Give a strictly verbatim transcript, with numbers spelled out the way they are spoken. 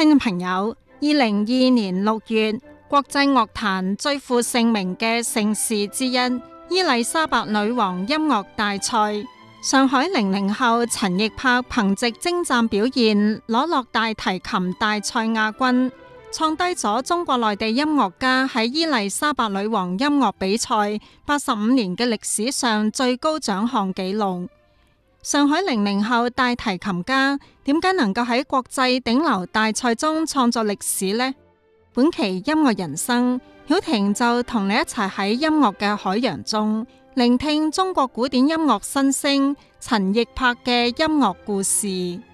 聽眾朋友，二零二二年六月，國際樂壇最負盛名嘅盛事之一——伊麗莎白女王音樂大賽，上海零零後陳奕柏憑藉精湛表現攞落大提琴大賽亞軍，創低咗中國內地音樂家喺伊麗莎白女王音樂比賽八十五年嘅歷史上最高獎項紀錄。上海零零後大提琴家點解能夠喺國際頂流大賽中創作歷史呢？本期音樂人生，曉婷就同你一齊喺音樂嘅海洋中，聆聽中國古典音樂新星陳奕柏嘅音樂故事。